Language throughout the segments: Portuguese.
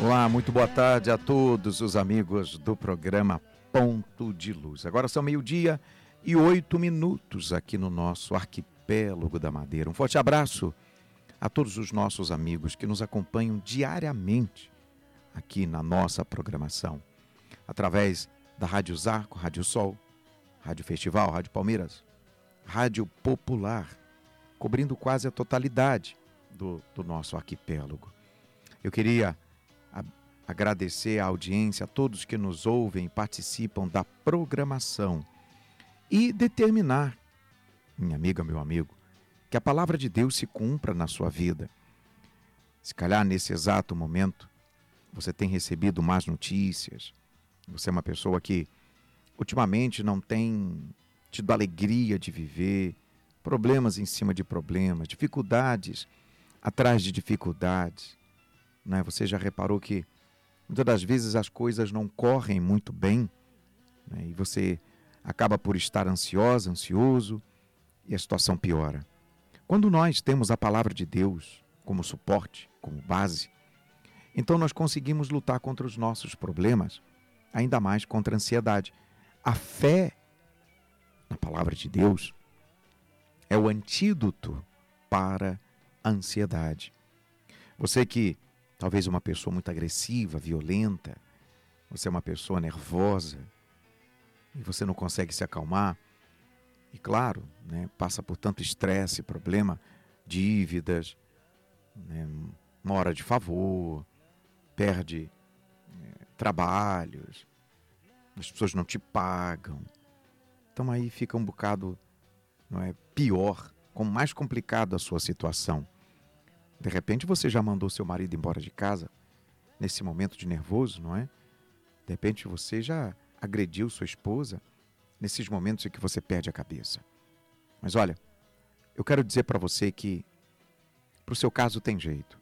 Olá, muito boa tarde a todos os amigos do programa Ponto de Luz. Agora são 12:08 aqui no nosso arquipélago da Madeira. Um forte abraço a todos os nossos amigos que nos acompanham diariamente aqui na nossa programação. Através da Rádio Zarco, Rádio Sol, Rádio Festival, Rádio Palmeiras, Rádio Popular, cobrindo quase a totalidade do nosso arquipélago. Eu queria agradecer a audiência, a todos que nos ouvem e participam da programação e determinar, minha amiga, meu amigo, que a palavra de Deus se cumpra na sua vida. Se calhar nesse exato momento você tem recebido más notícias, você é uma pessoa que ultimamente não tem tido alegria de viver, problemas em cima de problemas, dificuldades atrás de dificuldades, né? Você já reparou que muitas das vezes as coisas não correm muito bem, né? E você acaba por estar ansioso e a situação piora. Quando nós temos a palavra de Deus como suporte, como base, então nós conseguimos lutar contra os nossos problemas, ainda mais contra a ansiedade. A fé na palavra de Deus é o antídoto para a ansiedade. Você que talvez uma pessoa muito agressiva, violenta, você é uma pessoa nervosa e você não consegue se acalmar. E claro, né, passa por tanto estresse, problema, dívidas, né, mora de favor, perde trabalhos, as pessoas não te pagam. Então aí fica um bocado, não é, pior, mais complicado a sua situação. De repente você já mandou seu marido embora de casa, nesse momento de nervoso, não é? De repente você já agrediu sua esposa, nesses momentos em que você perde a cabeça. Mas olha, eu quero dizer para você que para o seu caso tem jeito.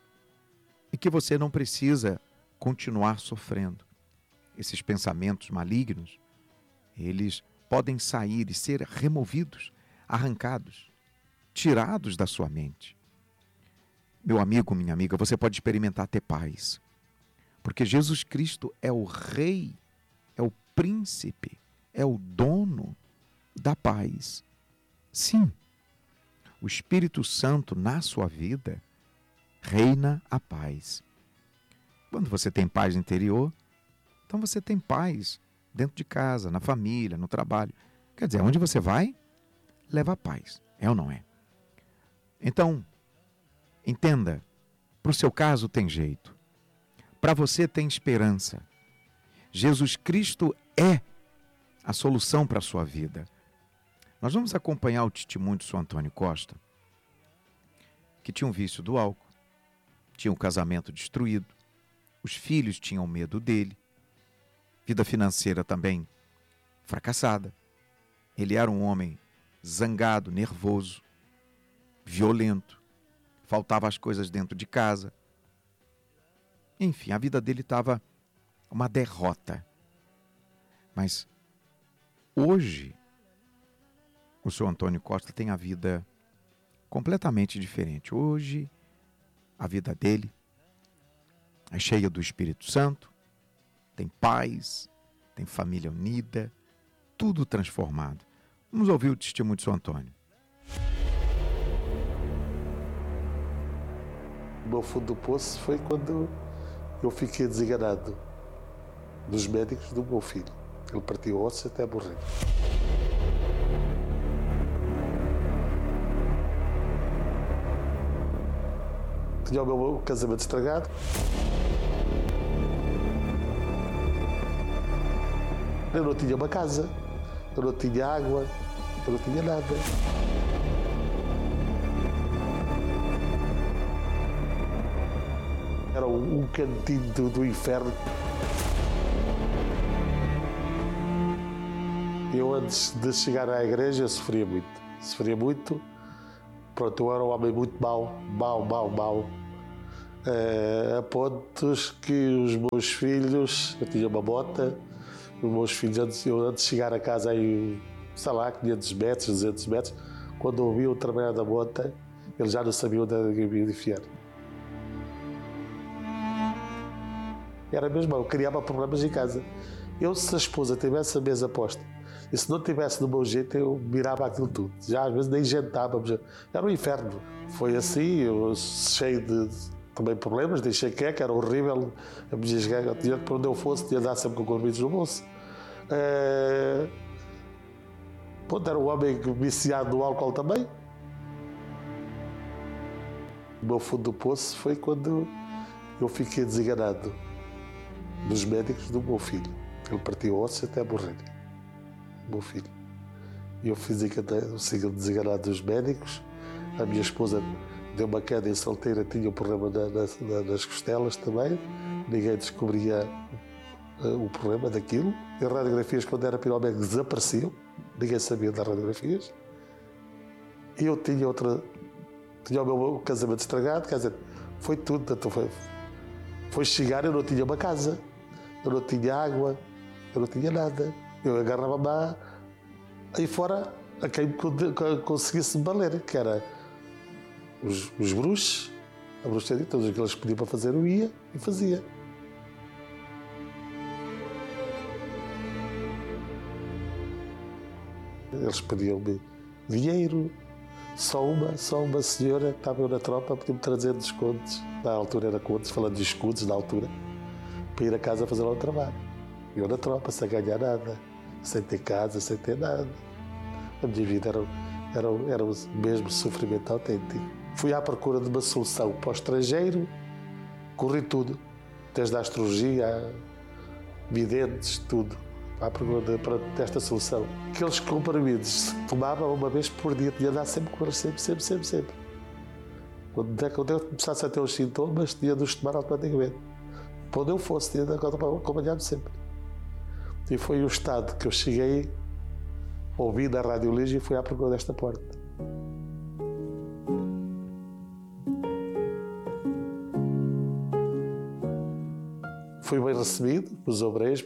E que você não precisa continuar sofrendo. Esses pensamentos malignos, eles podem sair e ser removidos, arrancados, tirados da sua mente. Meu amigo, minha amiga, você pode experimentar ter paz. Porque Jesus Cristo é o Rei, é o Príncipe, é o dono da paz. Sim, o Espírito Santo na sua vida reina a paz. Quando você tem paz interior, então você tem paz dentro de casa, na família, no trabalho. Quer dizer, onde você vai, leva paz. É ou não é? Então, entenda, para o seu caso tem jeito. Para você tem esperança. Jesus Cristo é a solução para a sua vida. Nós vamos acompanhar o testemunho de São Antônio Costa, que tinha um vício do álcool, tinha um casamento destruído, os filhos tinham medo dele, vida financeira também fracassada. Ele era um homem zangado, nervoso, violento, faltava as coisas dentro de casa. Enfim, a vida dele estava uma derrota. Mas hoje, o senhor Antônio Costa tem a vida completamente diferente. Hoje, a vida dele é cheia do Espírito Santo, tem paz, tem família unida, tudo transformado. Vamos ouvir o testemunho de São Antônio. O meu fundo do poço foi quando eu fiquei desenganado dos médicos do meu filho. Ele partiu ossos até morrer. Tinha o meu casamento estragado. Eu não tinha uma casa, eu não tinha água, eu não tinha nada. Era um cantinho do inferno. Eu, antes de chegar à igreja, sofria muito. Pronto, eu era um homem muito mau. A pontos que os meus filhos, eu tinha uma bota, os meus filhos, antes de chegar a casa, aí, sei lá, 500 metros, 200 metros, quando ouviam trabalhar da bota, eles já não sabiam onde me enfiar. Era mesmo, eu criava problemas em casa. Eu, se a esposa tivesse a mesa posta, e se não tivesse do meu jeito, eu mirava aquilo tudo. Já às vezes nem jantávamos. Era um inferno. Foi assim, eu cheio de também problemas, de enxaqueca, era horrível. A minha enxaqueca, tinha que, por onde eu fosse, tinha de dar sempre com comprimidos no bolso. Era um homem viciado no álcool também. O meu fundo do poço foi quando eu fiquei desenganado dos médicos do meu filho. Ele partiu ossos até morrer. O meu filho. E eu fiz desenganado dos médicos. A minha esposa deu uma queda em solteira, tinha um problema nas costelas também. Ninguém descobria o problema daquilo. As radiografias, quando era para ir ao médico, desapareciam. Ninguém sabia das radiografias. E eu tinha o meu casamento estragado, quer dizer, foi tudo. Então foi chegar, eu não tinha uma casa, eu não tinha água, eu não tinha nada. Eu agarrava-me aí fora a quem conseguisse me valer, que era os bruxos, a bruxaria, todos aqueles que pediam para fazer, eu ia e fazia. Eles pediam-me dinheiro. Só uma senhora que estava na tropa pediu-me trazer descontos. Na altura era contos, falando de escudos na altura, para ir a casa fazer lá o trabalho. Eu na tropa, sem ganhar nada, sem ter casa, sem ter nada. A minha vida era o mesmo sofrimento autêntico. Fui à procura de uma solução para o estrangeiro, corri tudo, desde a astrologia, videntes, tudo. À procura desta solução. Aqueles comprimidos se tomavam uma vez por dia, tinha de dar sempre com eles, sempre. Quando eu começasse a ter os sintomas, tinha de os tomar automaticamente. Para onde eu fosse, tinha de acompanhar-me sempre. E foi o estado que eu cheguei, ouvi da Rádio Lígia e fui à procura desta porta. Fui bem recebido pelos obreiros,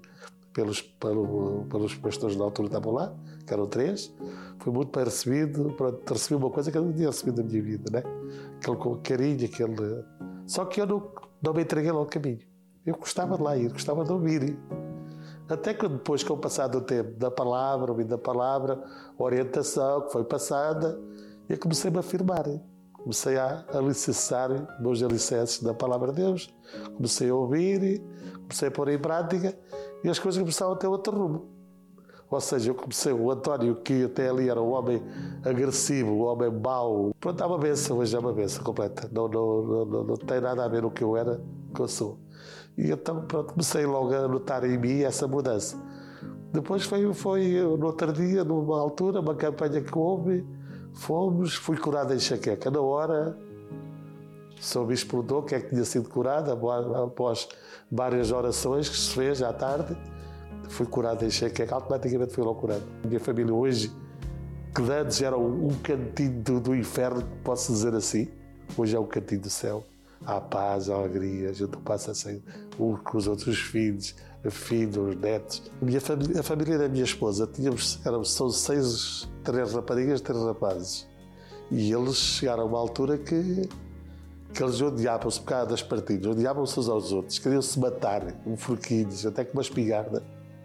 pelos pastores da altura que estavam lá, que eram 3, fui muito bem recebido, recebi uma coisa que eu não tinha recebido na minha vida, né? Aquele carinho, Só que eu não me entreguei lá ao caminho. Eu gostava de lá ir, gostava de ouvir. Até que depois, com o passar do tempo, da palavra, ouvindo a palavra, a orientação que foi passada, eu comecei-me a afirmar. Comecei a alicerçar meus alicerces da palavra de Deus, comecei a ouvir, comecei a pôr em prática, e as coisas começaram a ter outro rumo. Ou seja, eu comecei, o António, que até ali era um homem agressivo, um homem mau, pronto, é uma bênção, hoje é uma bênção completa. Não tem nada a ver com o que eu era, o que eu sou. E então, pronto, comecei logo a notar em mim essa mudança. Depois foi no outro dia, numa altura, uma campanha que houve, fui curado em enxaqueca. Na hora, o São Bispo perguntou o que é que tinha sido curado, após várias orações que se fez à tarde, fui curado em enxaqueca, automaticamente fui logo curado. A minha família hoje, que antes era um cantinho do inferno, posso dizer assim, hoje é um cantinho do céu. Há paz, há alegria, a gente passa assim, uns com os outros, os filhos, os netos. A família da minha esposa, são 6, 3 raparigas, 3 rapazes. E eles chegaram a uma altura que eles odiavam-se por causa das partidas, odiavam-se uns aos outros, queriam-se matar, com forquilhos, até com uma espingarda.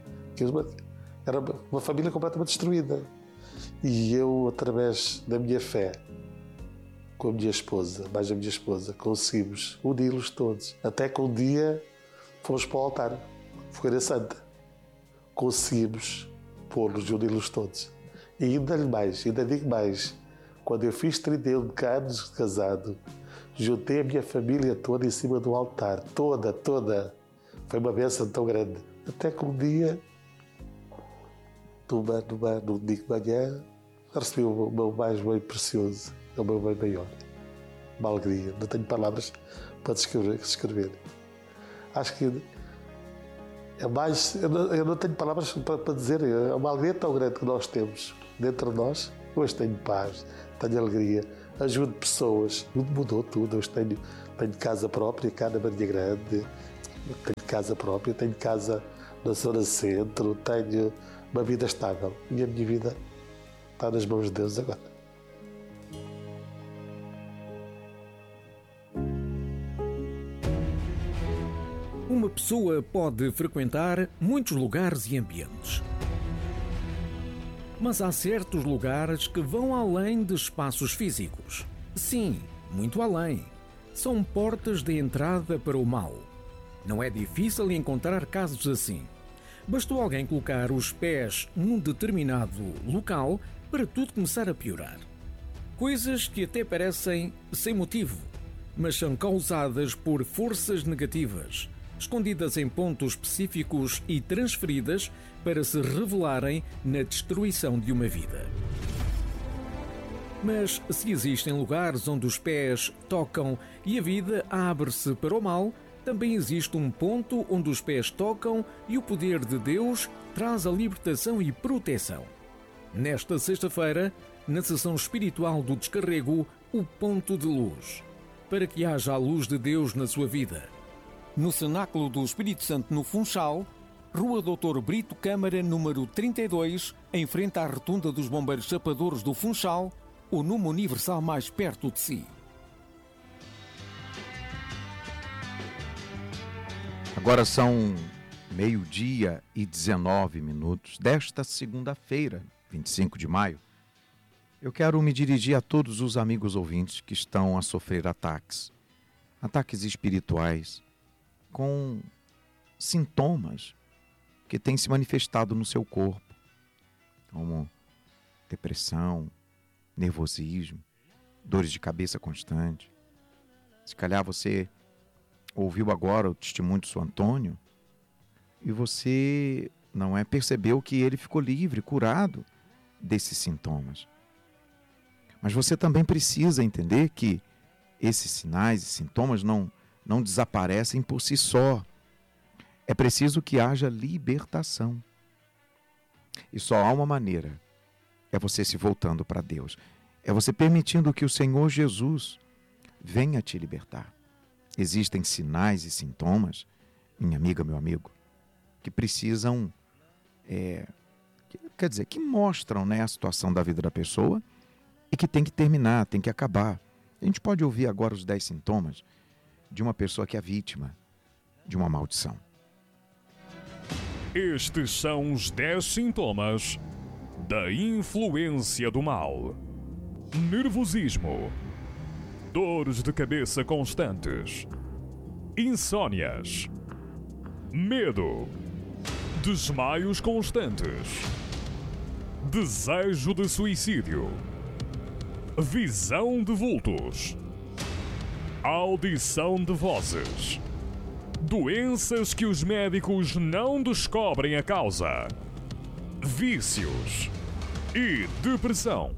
Era uma família completamente destruída. E eu, através da minha fé, com a minha esposa, mais a minha esposa, conseguimos uni-los todos. Até que um dia fomos para o altar, Fogueira Santa. Conseguimos pô-los e uni-los todos. E ainda digo mais, quando eu fiz 31 anos de casado, juntei a minha família toda em cima do altar, toda. Foi uma bênção tão grande. Até que um dia, no domingo de manhã, recebi o meu mais bem precioso, o meu bem maior. Uma alegria. Não tenho palavras para descrever. Acho que é mais... Eu não tenho palavras para dizer. É uma alegria tão grande que nós temos dentro de nós. Hoje tenho paz, tenho alegria, ajudo pessoas. Tudo mudou, tudo. Hoje tenho casa própria cá na Marinha Grande. Tenho casa própria, tenho casa na zona centro, tenho uma vida estável. E a minha vida está nas mãos de Deus agora. Uma pessoa pode frequentar muitos lugares e ambientes. Mas há certos lugares que vão além de espaços físicos. Sim, muito além. São portas de entrada para o mal. Não é difícil encontrar casos assim. Bastou alguém colocar os pés num determinado local para tudo começar a piorar. Coisas que até parecem sem motivo, mas são causadas por forças negativas, escondidas em pontos específicos e transferidas para se revelarem na destruição de uma vida. Mas se existem lugares onde os pés tocam e a vida abre-se para o mal, também existe um ponto onde os pés tocam e o poder de Deus traz a libertação e proteção. Nesta sexta-feira, na sessão espiritual do descarrego, o ponto de luz, para que haja a luz de Deus na sua vida. No Cenáculo do Espírito Santo no Funchal, Rua Doutor Brito Câmara, número 32, em frente à Rotunda dos Bombeiros Chapadores do Funchal, o número universal mais perto de si. Agora são 12:19 desta segunda-feira, 25 de maio. Eu quero me dirigir a todos os amigos ouvintes que estão a sofrer ataques espirituais, com sintomas que têm se manifestado no seu corpo, como depressão, nervosismo, dores de cabeça constante. Se calhar você ouviu agora o testemunho do seu Antônio e você percebeu que ele ficou livre, curado desses sintomas. Mas você também precisa entender que esses sinais e sintomas não desaparecem por si só. É preciso que haja libertação. E só há uma maneira: é você se voltando para Deus. É você permitindo que o Senhor Jesus venha te libertar. Existem sinais e sintomas, minha amiga, meu amigo, que precisam, que mostram a situação da vida da pessoa e que tem que terminar, tem que acabar. A gente pode ouvir agora os 10 sintomas de uma pessoa que é vítima de uma maldição. Estes são os 10 sintomas da influência do mal: nervosismo, dores de cabeça constantes, insônias, medo, desmaios constantes, desejo de suicídio, visão de vultos, audição de vozes, doenças que os médicos não descobrem a causa, vícios e depressão.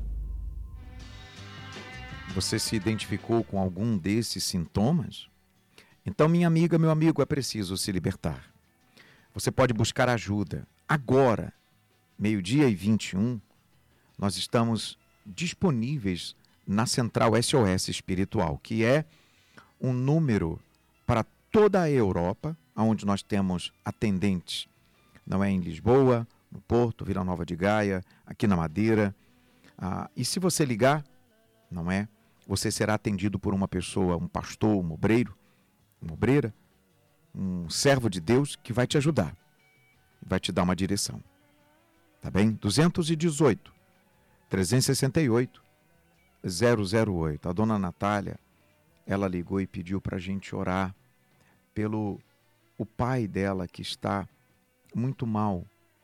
Você se identificou com algum desses sintomas? Então, minha amiga, meu amigo, é preciso se libertar. Você pode buscar ajuda. Agora, 12:21, nós estamos disponíveis na Central SOS Espiritual, que é um número para toda a Europa, onde nós temos atendentes, em Lisboa, no Porto, Vila Nova de Gaia, aqui na Madeira. E se você ligar, você será atendido por uma pessoa, um pastor, uma obreira, um servo de Deus que vai te ajudar, vai te dar uma direção. Tá bem? 218 368 008. A dona Natália, ela ligou e pediu para a gente orar pelo o pai dela, que está muito mal.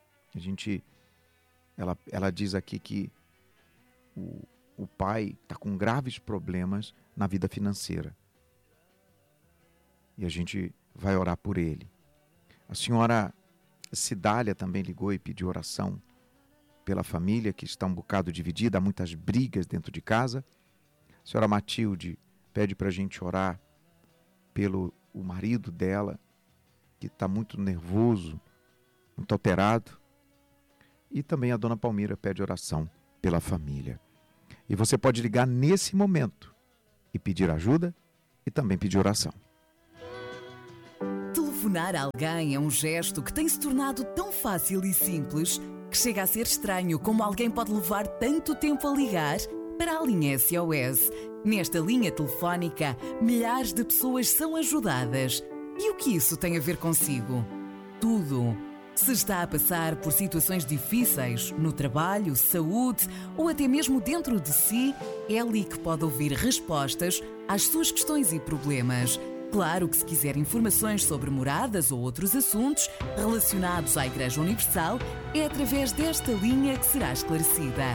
Ela diz aqui que o pai está com graves problemas na vida financeira. E a gente vai orar por ele. A senhora Cidália também ligou e pediu oração pela família, que está um bocado dividida, há muitas brigas dentro de casa. A senhora Matilde pede para a gente orar pelo o marido dela, que está muito nervoso, muito alterado. E também a dona Palmira pede oração pela família. E você pode ligar nesse momento e pedir ajuda e também pedir oração. Telefonar a alguém é um gesto que tem se tornado tão fácil e simples que chega a ser estranho como alguém pode levar tanto tempo a ligar para a linha SOS. Nesta linha telefónica, milhares de pessoas são ajudadas E o que isso tem a ver consigo? Tudo. Se está a passar por situações difíceis no trabalho, saúde ou até mesmo dentro de si, é ali que pode ouvir respostas às suas questões e problemas. Claro que se quiser informações sobre moradas ou outros assuntos relacionados à Igreja Universal, é através desta linha que será esclarecida.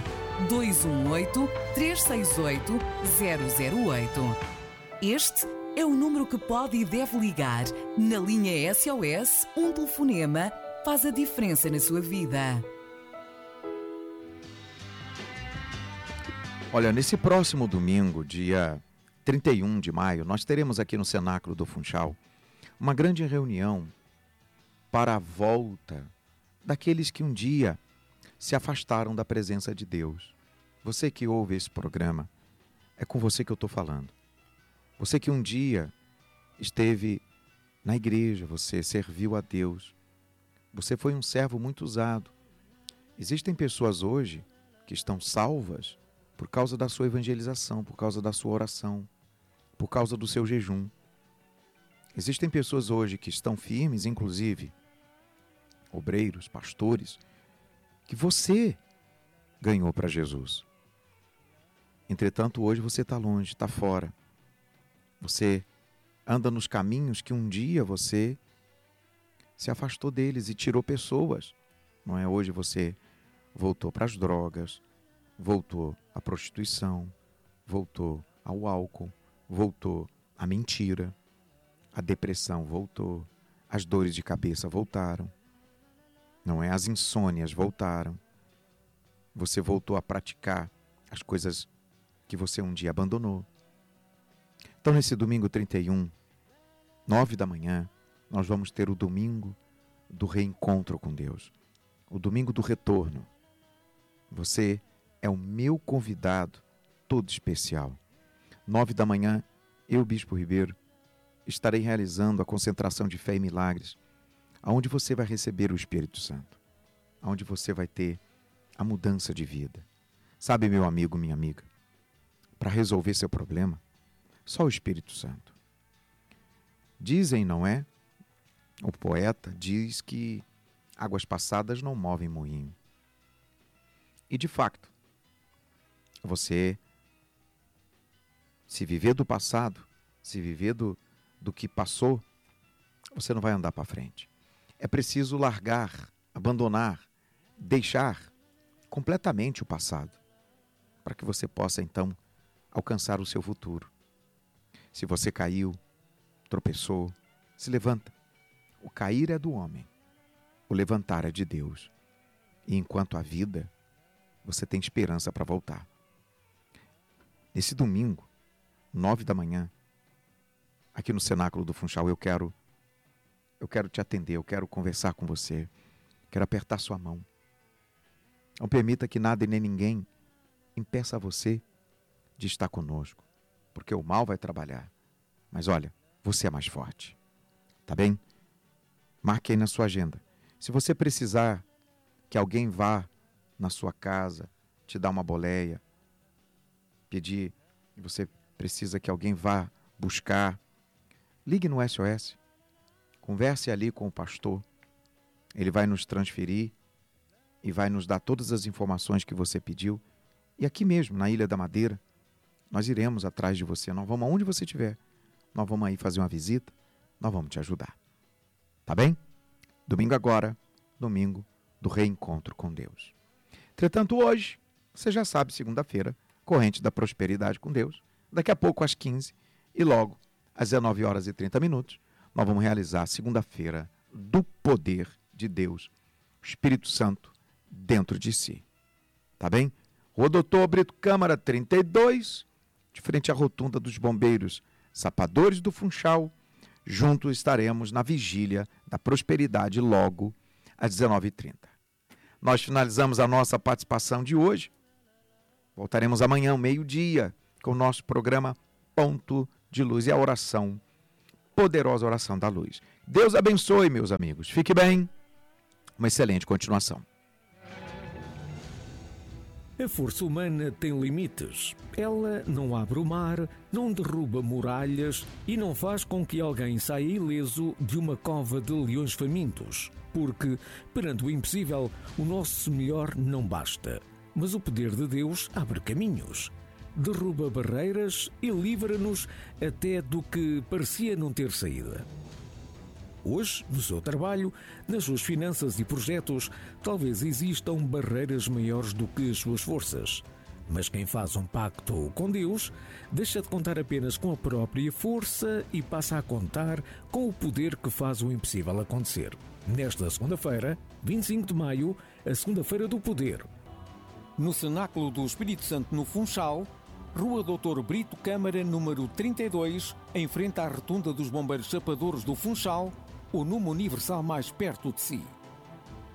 218-368-008. Este é o número que pode e deve ligar. Na linha SOS, um telefonema faz a diferença na sua vida. Olha, nesse próximo domingo, dia 31 de maio, nós teremos aqui no Cenáculo do Funchal uma grande reunião para a volta daqueles que um dia se afastaram da presença de Deus. Você que ouve esse programa, é com você que eu estou falando. Você que um dia esteve na igreja, você serviu a Deus, você foi um servo muito usado. Existem pessoas hoje que estão salvas por causa da sua evangelização, por causa da sua oração, por causa do seu jejum. Existem pessoas hoje que estão firmes, inclusive obreiros, pastores, que você ganhou para Jesus. Entretanto, hoje você está longe, está fora. Você anda nos caminhos que um dia você se afastou deles e tirou pessoas. Não é? Hoje você voltou para as drogas, voltou à prostituição, voltou ao álcool, voltou à mentira, a depressão voltou, as dores de cabeça voltaram, não é? As insônias voltaram. Você voltou a praticar as coisas que você um dia abandonou. Então, nesse domingo 31, 9 da manhã, nós vamos ter o domingo do reencontro com Deus, o domingo do retorno. Você é o meu convidado todo especial. 9 da manhã, eu, Bispo Ribeiro, estarei realizando a concentração de fé e milagres, onde você vai receber o Espírito Santo, onde você vai ter a mudança de vida. Sabe, meu amigo, minha amiga, para resolver seu problema, só o Espírito Santo. Dizem, não é? O poeta diz que águas passadas não movem moinho. E de facto, você, se viver do passado, se viver do que passou, você não vai andar para frente. É preciso largar, abandonar, deixar completamente o passado, para que você possa então alcançar o seu futuro. Se você caiu, tropeçou, se levanta. O cair é do homem, o levantar é de Deus. E enquanto há vida, você tem esperança para voltar. Nesse domingo, 9 da manhã, aqui no Cenáculo do Funchal, eu quero te atender, eu quero conversar com você, quero apertar sua mão. Não permita que nada e nem ninguém impeça você de estar conosco, porque o mal vai trabalhar. Mas olha, você é mais forte, tá bem? Marque aí na sua agenda. Se você precisar que alguém vá na sua casa, te dar uma boleia, pedir, você precisa que alguém vá buscar, ligue no SOS, converse ali com o pastor, ele vai nos transferir e vai nos dar todas as informações que você pediu. E aqui mesmo, na Ilha da Madeira, nós iremos atrás de você, nós vamos aonde você estiver, nós vamos aí fazer uma visita, nós vamos te ajudar. Tá bem? Domingo agora, domingo do reencontro com Deus. Entretanto, hoje, você já sabe, segunda-feira, corrente da prosperidade com Deus. Daqui a pouco, às 15 e logo, às 19 horas e 30 minutos, nós vamos realizar a segunda-feira do poder de Deus, o Espírito Santo dentro de si. Tá bem? Rua Doutor Brito Câmara 32, de frente à rotunda dos bombeiros Sapadores do Funchal. Juntos estaremos na vigília da prosperidade logo às 19h30. Nós finalizamos a nossa participação de hoje. Voltaremos amanhã, ao meio-dia, com o nosso programa Ponto de Luz e a oração, poderosa oração da luz. Deus abençoe, meus amigos. Fique bem. Uma excelente continuação. A força humana tem limites. Ela não abre o mar, não derruba muralhas e não faz com que alguém saia ileso de uma cova de leões famintos. Porque, perante o impossível, o nosso melhor não basta. Mas o poder de Deus abre caminhos. Derruba barreiras e livra-nos até do que parecia não ter saída. Hoje, no seu trabalho, nas suas finanças e projetos, talvez existam barreiras maiores do que as suas forças. Mas quem faz um pacto com Deus, deixa de contar apenas com a própria força e passa a contar com o poder que faz o impossível acontecer. Nesta segunda-feira, 25 de maio, a Segunda-feira do Poder. No Cenáculo do Espírito Santo, no Funchal, Rua Doutor Brito Câmara, número 32, em frente à Rotunda dos Bombeiros Chapadores do Funchal, ou numa Universal mais perto de si.